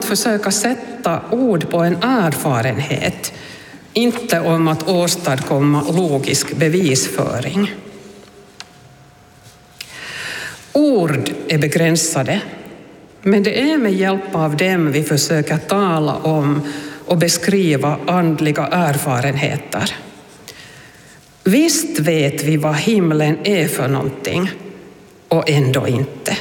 försöka sätta ord på en erfarenhet, inte om att åstadkomma logisk bevisföring. Ord är begränsade, men det är med hjälp av dem vi försöker tala om och beskriva andliga erfarenheter. Visst vet vi vad himlen är för någonting, och ändå inte.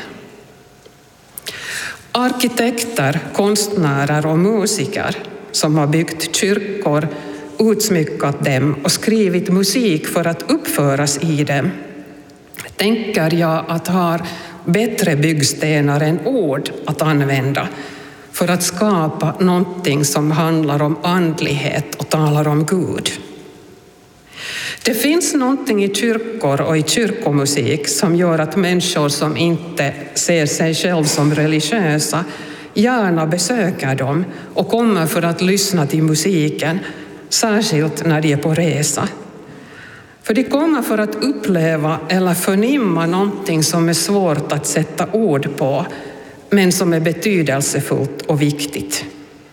Arkitekter, konstnärer och musiker som har byggt kyrkor, utsmyckat dem och skrivit musik för att uppföras i dem, tänker jag att har bättre byggstenar än ord att använda för att skapa någonting som handlar om andlighet och talar om Gud. Det finns någonting i kyrkor och i kyrkomusik som gör att människor som inte ser sig själv som religiösa gärna besöker dem och kommer för att lyssna till musiken, särskilt när de är på resa. För de kommer för att uppleva eller förnimma någonting som är svårt att sätta ord på, men som är betydelsefullt och viktigt.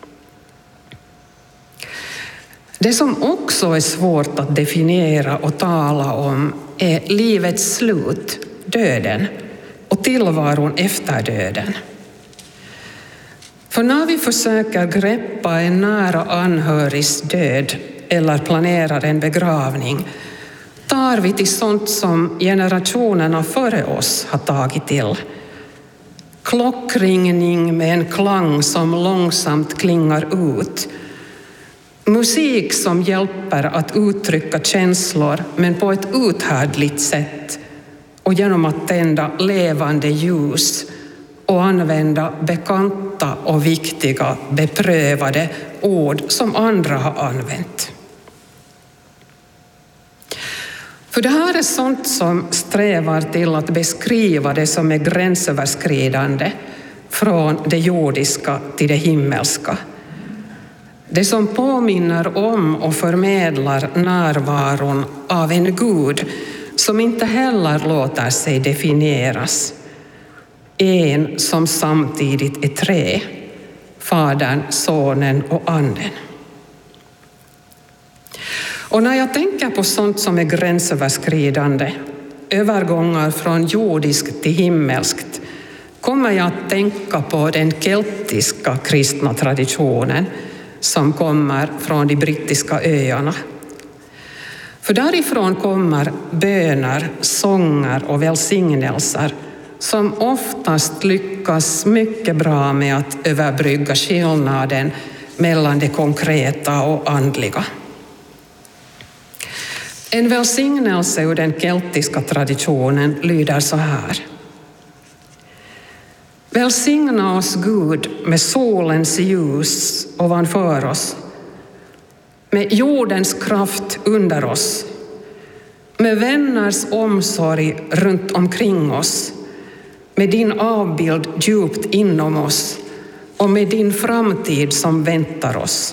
Det som också är svårt att definiera och tala om är livets slut, döden, och tillvaron efter döden. För när vi försöker greppa en nära anhörigs död eller planerar en begravning, tar vi till sånt som generationerna före oss har tagit till. Klockringning med en klang som långsamt klingar ut. Musik som hjälper att uttrycka känslor, men på ett uthärdligt sätt, och genom att tända levande ljus och använda bekanta och viktiga, beprövade ord som andra har använt. För det här är sånt som strävar till att beskriva det som är gränsöverskridande från det jordiska till det himmelska. Det som påminner om och förmedlar närvaron av en Gud som inte heller låter sig definieras. En som samtidigt är tre, Fadern, Sonen och Anden. Och när jag tänker på sånt som är gränsöverskridande, övergångar från jordiskt till himmelskt, kommer jag att tänka på den keltiska kristna traditionen som kommer från de brittiska öarna. För därifrån kommer böner, sånger och välsignelser som oftast lyckas mycket bra med att överbrygga skillnaden mellan det konkreta och andliga. En välsignelse ur den keltiska traditionen lyder så här. Välsigna oss Gud med solens ljus ovanför oss, med jordens kraft under oss, med vänners omsorg runt omkring oss, med din avbild djupt inom oss och med din framtid som väntar oss.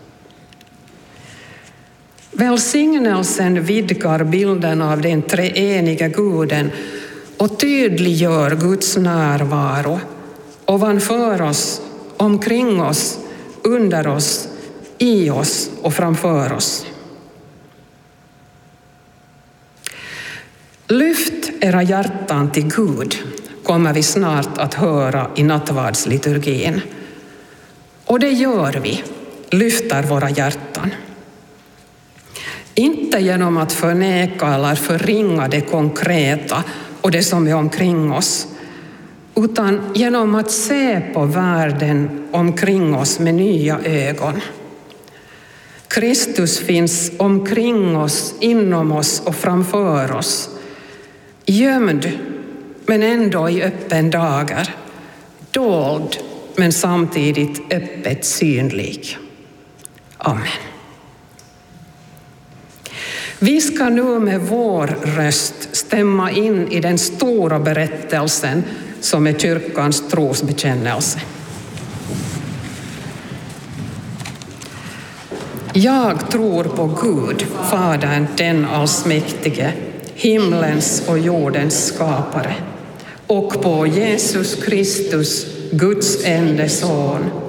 Välsignelsen vidgar bilden av den treeniga Guden och tydliggör Guds närvaro ovanför oss, omkring oss, under oss, i oss och framför oss. Lyft era hjärtan till Gud, kommer vi snart att höra i nattvardsliturgin. Och det gör vi, lyfter våra hjärtan. Inte genom att förneka eller förringa det konkreta och det som är omkring oss, utan genom att se på världen omkring oss med nya ögon. Kristus finns omkring oss, inom oss och framför oss. Gömd, men ändå i öppen dager. Dold, men samtidigt öppet synlig. Amen. Vi ska nu med vår röst stämma in i den stora berättelsen som är kyrkans trosbekännelse. Jag tror på Gud, Fadern, den allsmäktige, himlens och jordens skapare, och på Jesus Kristus, Guds enda son,